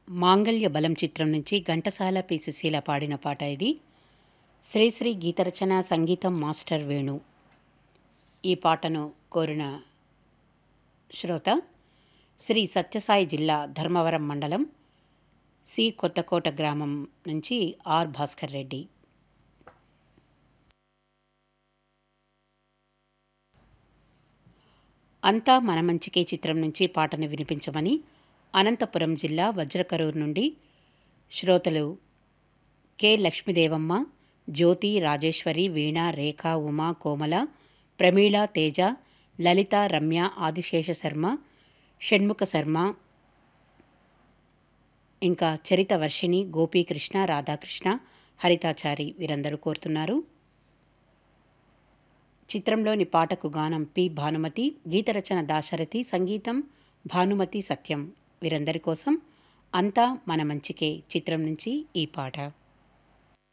మాంగళ్య బలం చిత్రం నుంచి ఘంటసాల పి సుశీల పాడిన పాట ఇది. శ్రీశ్రీ గీతరచన, సంగీతం మాస్టర్ వేణు. ఈ పాటను కోరిన శ్రోత శ్రీ సత్యసాయి జిల్లా ధర్మవరం మండలం సి కొత్తకోట గ్రామం నుంచి ఆర్ భాస్కర్ రెడ్డి. అంతా మన మంచికే చిత్రం నుంచి పాటను వినిపించమని అనంతపురం జిల్లా వజ్రకరూరు నుండి శ్రోతలు కె లక్ష్మీదేవమ్మ, జ్యోతి, రాజేశ్వరి, వీణ, రేఖ, ఉమా, కోమల, ప్రమీళ, తేజ, లలిత, రమ్య, ఆదిశేష శర్మ, షణ్ముఖ శర్మ, ఇంకా చరిత వర్షిణి, గోపీకృష్ణ, రాధాకృష్ణ, హరితాచారి వీరందరూ కోరుతున్నారు. చిత్రంలోని పాటకు గానం పి భానుమతి, గీతరచన దాశరథి, సంగీతం భానుమతి సత్యం. వీరందరి కోసం అంతా మన మంచికే చిత్రం నుంచి ఈ పాట.